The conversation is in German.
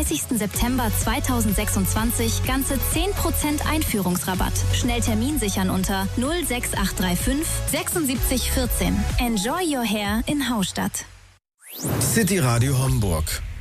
30. September 2026 ganze 10% Einführungsrabatt. Schnell Termin sichern unter 06835 76 14. Enjoy your hair in Haustadt. City Radio Hamburg.